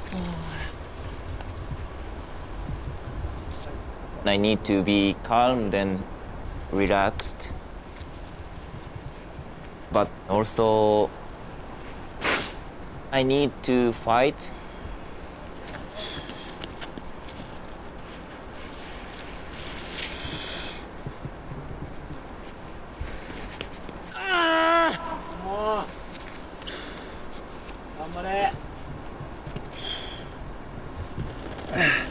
I need to be calm and relaxed. But also, I need to fight. Ah! もう頑張れ。